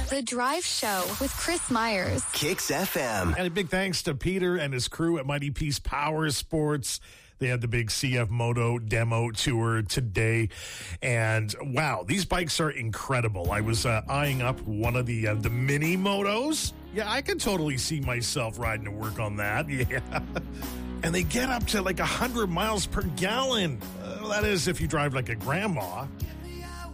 The Drive Show with Chris Myers. Kicks FM. And a big thanks to Peter and his crew at Mighty Peace Power Sports. They had the big CF Moto demo tour today. And wow, these bikes are incredible. I was eyeing up one of the mini motos. Yeah, I could totally see myself riding to work on that. Yeah. And they get up to like 100 miles per gallon. That is if you drive like a grandma.